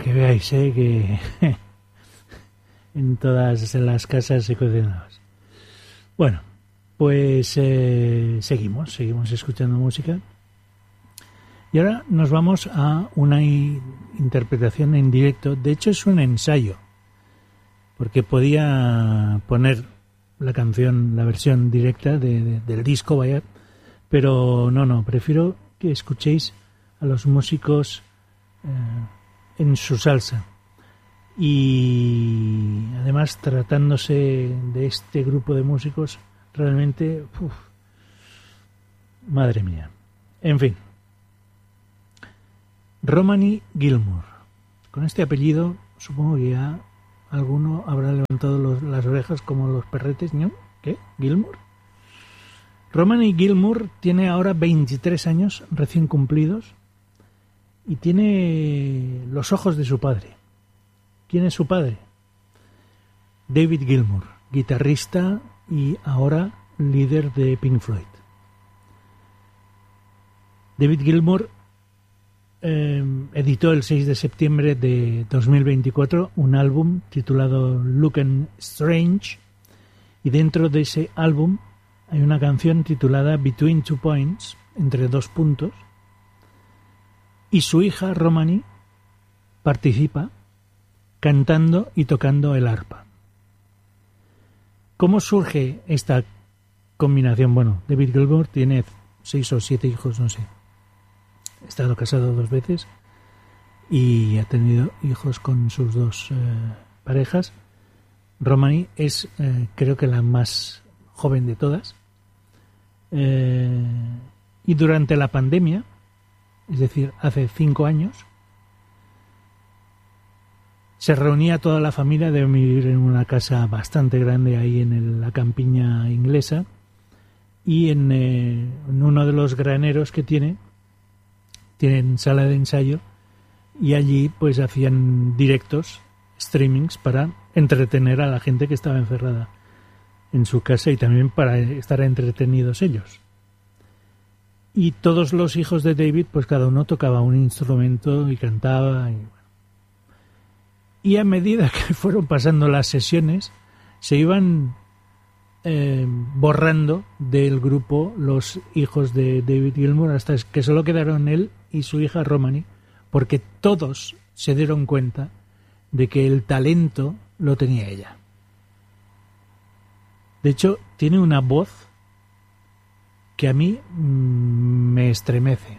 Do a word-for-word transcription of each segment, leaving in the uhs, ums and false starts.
que veáis, ¿eh? Que en todas las casas se cocinaba. Bueno, pues eh, seguimos, seguimos escuchando música. Y ahora nos vamos a una interpretación en directo. De hecho, es un ensayo, porque podía poner la canción, la versión directa de, de, del disco, vaya, pero no, no, prefiero que escuchéis a los músicos eh, en su salsa. Y además, tratándose de este grupo de músicos, realmente, uf, madre mía. En fin, Romany Gilmour. Con este apellido, supongo que ya alguno habrá levantado los, las orejas como los perretes, ¿no? ¿Qué? ¿Gilmour? Romany Gilmour tiene ahora veintitrés años recién cumplidos y tiene los ojos de su padre. ¿Quién es su padre? David Gilmour, guitarrista y ahora líder de Pink Floyd. David Gilmour eh, editó el seis de septiembre de dos mil veinticuatro un álbum titulado Looking Strange, y dentro de ese álbum hay una canción titulada Between Two Points, entre dos puntos, y su hija Romany participa cantando y tocando el arpa. ¿Cómo surge esta combinación? Bueno, David Gilmour tiene seis o siete hijos, no sé. Ha estado casado dos veces y ha tenido hijos con sus dos eh, parejas. Romany es, eh, creo que la más joven de todas. Eh, y durante la pandemia, es decir, hace cinco años, se reunía toda la familia, de vivir en una casa bastante grande ahí en el, la campiña inglesa, y en, eh, en uno de los graneros que tiene, tienen sala de ensayo, y allí pues hacían directos, streamings, para entretener a la gente que estaba encerrada en su casa y también para estar entretenidos ellos. Y todos los hijos de David, pues cada uno tocaba un instrumento y cantaba, y bueno. Y a medida que fueron pasando las sesiones, se iban eh, borrando del grupo los hijos de David Gilmour, hasta que solo quedaron él y su hija Romany, porque todos se dieron cuenta de que el talento lo tenía ella. De hecho, tiene una voz que a mí mmm, me estremece.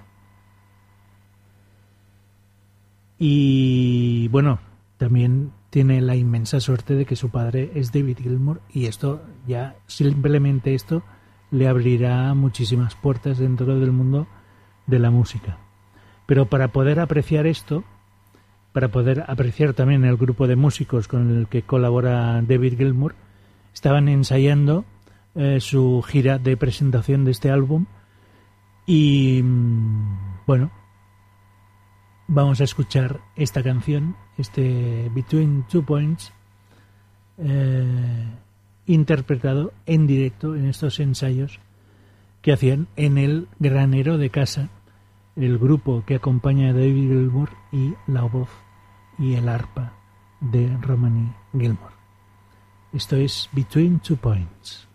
Y bueno, también tiene la inmensa suerte de que su padre es David Gilmour, y esto ya, simplemente esto, le abrirá muchísimas puertas dentro del mundo de la música. Pero para poder apreciar esto, para poder apreciar también el grupo de músicos con el que colabora David Gilmour, estaban ensayando eh, su gira de presentación de este álbum, y bueno, vamos a escuchar esta canción, este Between Two Points, eh, interpretado en directo en estos ensayos que hacían en el granero de casa, el grupo que acompaña a David Gilmour y la voz y el arpa de Romany Gilmour. Esto es Between Two Points.